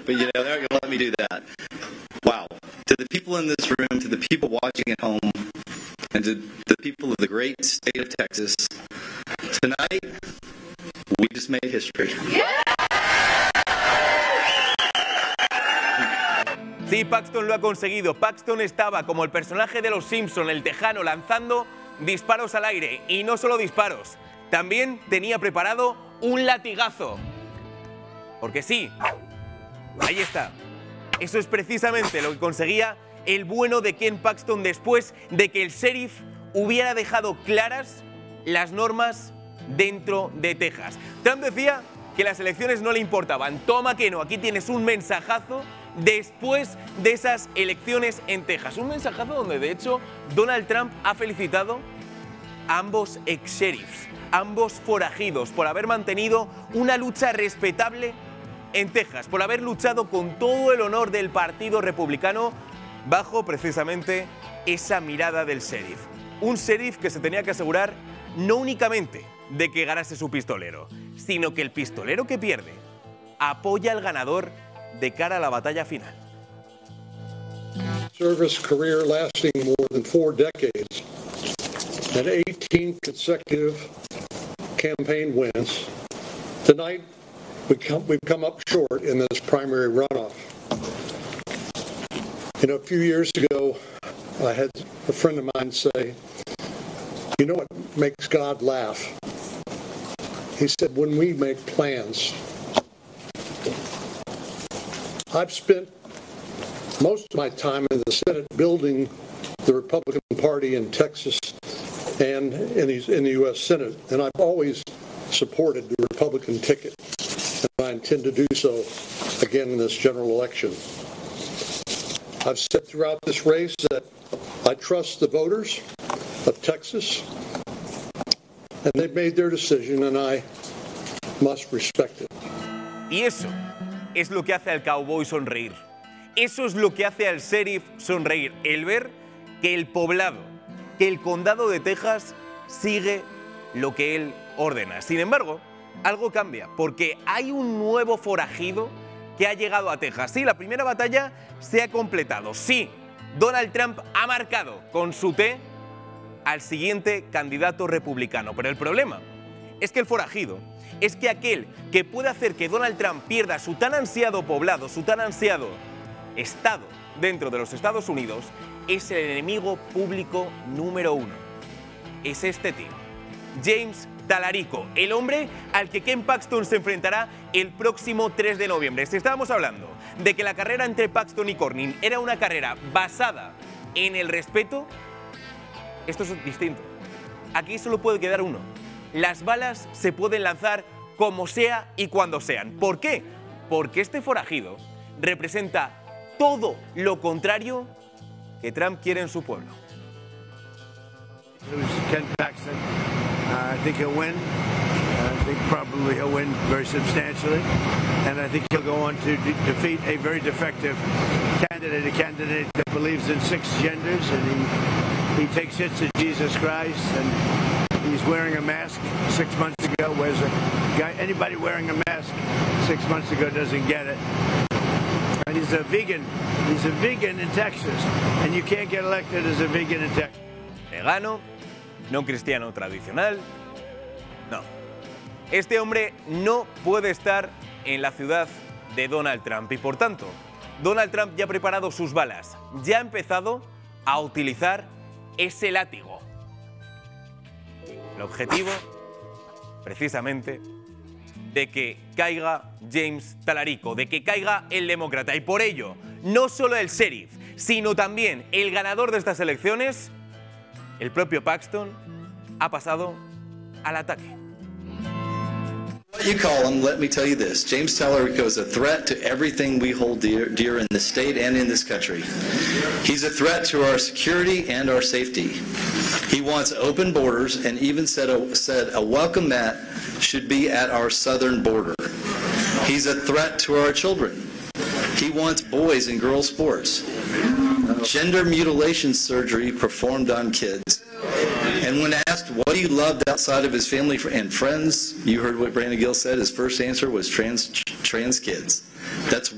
but they're not going to let me do that. Wow. To the people in this room, to the people watching at home, and to the people of the great state of Texas, tonight, we just made history. Sí, Paxton lo ha conseguido. Paxton estaba como el personaje de Los Simpson, el tejano, lanzando disparos al aire. Y no solo disparos, también tenía preparado un latigazo. Porque sí, ahí está. Eso es precisamente lo que conseguía el bueno de Ken Paxton después de que el sheriff hubiera dejado claras las normas dentro de Texas. Trump decía que las elecciones no le importaban. Toma que no, aquí tienes un mensajazo después de esas elecciones en Texas. Un mensajazo donde, de hecho, Donald Trump ha felicitado a ambos ex-sheriffs, ambos forajidos, por haber mantenido una lucha respetable en Texas, por haber luchado con todo el honor del Partido Republicano bajo precisamente esa mirada del sheriff. Un sheriff que se tenía que asegurar no únicamente de que ganase su pistolero, sino que el pistolero que pierde apoya al ganador de cara a la batalla final. Service career lasting more than 4 decades and 18 consecutive campaign wins. Tonight, we've come up short in this primary runoff. A few years ago, I had a friend of mine say, "You know what makes God laugh?" He said, "When we make plans." I've spent most of my time in the Senate building the Republican Party in Texas and in the U.S. Senate, and I've always supported the Republican ticket, and I intend to do so again in this general election. I've said throughout this race that I trust the voters of Texas, and they've made their decision, and I must respect it. Y eso es lo que hace al cowboy sonreír. Eso es lo que hace al sheriff sonreír. El ver que el poblado, que el condado de Texas sigue lo que él ordena. Sin embargo, algo cambia, porque hay un nuevo forajido que ha llegado a Texas. Sí, la primera batalla se ha completado. Sí, Donald Trump ha marcado con su T al siguiente candidato republicano. Pero el problema es que el forajido es que aquel que puede hacer que Donald Trump pierda su tan ansiado poblado, su tan ansiado estado dentro de los Estados Unidos, es el enemigo público número 1. Es este tío, James Talarico, el hombre al que Ken Paxton se enfrentará el próximo 3 de noviembre. Si estábamos hablando de que la carrera entre Paxton y Cornyn era una carrera basada en el respeto, esto es distinto. Aquí solo puede quedar uno. Las balas se pueden lanzar como sea y cuando sean. ¿Por qué? Porque este forajido representa todo lo contrario que Trump quiere en su pueblo. Ken Paxton. I think he'll win. I think probably he'll win very substantially. And I think he'll go on to defeat a very defective candidate, a candidate that believes in 6 genders, and he takes hits at Jesus Christ, and he's wearing a mask 6 months ago, whereas anybody wearing a mask 6 months ago doesn't get it. And he's a vegan. He's a vegan in Texas, and you can't get elected as a vegan in Texas. Vegano, no cristiano tradicional, no. Este hombre no puede estar en la ciudad de Donald Trump y, por tanto, Donald Trump ya ha preparado sus balas, ya ha empezado a utilizar ese látigo. El objetivo, precisamente, de que caiga James Talarico, de que caiga el demócrata. Y por ello, no solo el sheriff, sino también el ganador de estas elecciones, el propio Paxton, ha pasado al ataque. What you call him, let me tell you this. James Talarico is a threat to everything we hold dear in this state and in this country. He's a threat to our security and our safety. He wants open borders and even said a welcome mat should be at our southern border. He's a threat to our children. He wants boys and girls sports. Gender mutilation surgery performed on kids. And when asked what he loved outside of his family and friends, you heard what Brandon Gill said. His first answer was trans kids. That's